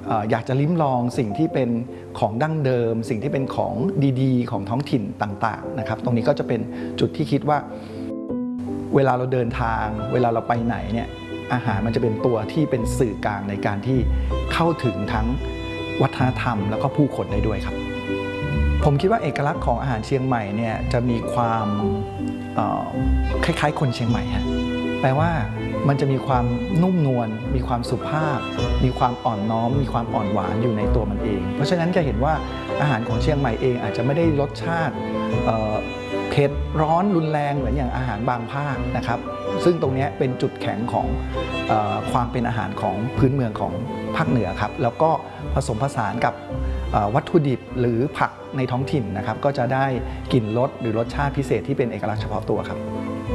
อยากจะลิ้มลองสิ่งที่เป็นของดั้งเดิมสิ่งที่เป็นของดีๆของท้องถิ่นต่างๆนะครับตรงนี้ก็จะเป็นจุดที่คิดว่าเวลาเราเดินทางเวลาเราไปไหนเนี่ยอาหารมันจะเป็นตัวที่เป็นสื่อกลางในการที่เข้าถึงทั้งวัฒนธรรมแล้วก็ผู้คนได้ด้วยครับผมคิดว่าเอกลักษณ์ของอาหารเชียงใหม่เนี่ยจะมีความคล้ายๆคนเชียงใหม่ฮะแปลว่ามันจะมีความนุ่มนวลมีความสุภาพมีความอ่อนน้อมมีความอ่อนหวานอยู่ในตัวมันเองเพราะฉะนั้นจะเห็นว่าอาหารของเชียงใหม่เองอาจจะไม่ได้รสชาติเผ็ดร้อนรุนแรงเหมือนอย่างอาหารบางภาคนะครับซึ่งตรงนี้เป็นจุดแข็งของความเป็นอาหารของพื้นเมืองของภาคเหนือครับแล้วก็ผสมผสานกับวัตถุดิบหรือผักในท้องถิ่นนะครับก็จะได้กลิ่นรสหรือรสชาติพิเศษที่เป็นเอกลักษณ์เฉพาะตัวครับ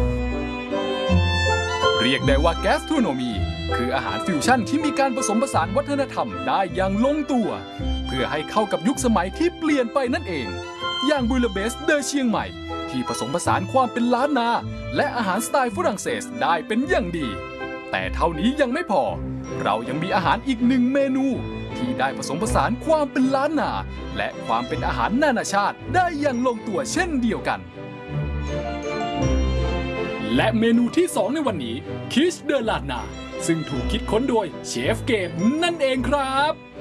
เรียกได้ว่าแกสโทรโนมีคืออาหารฟิวชั่นที่มีการผสมผสานวัฒนธรรมได้อย่างลงตัวเพื่อให้เข้ากับยุคสมัยที่เปลี่ยนไปนั่นเองอย่างบูลเบสเดอเชียงใหม่ที่ผสมผสานความเป็นล้านนาและอาหารสไตล์ฝรั่งเศสได้เป็นอย่างดีแต่เท่านี้ยังไม่พอเรายังมีอาหารอีกหนึ่งเมนูที่ได้ผสมผสานความเป็นล้านนาและความเป็นอาหารนานาชาติได้อย่างลงตัวเช่นเดียวกันและเมนูที่2ในวันนี้คิชเดอลาดนาซึ่งถูกคิดค้นโดยเชฟเกตนั่นเองครับ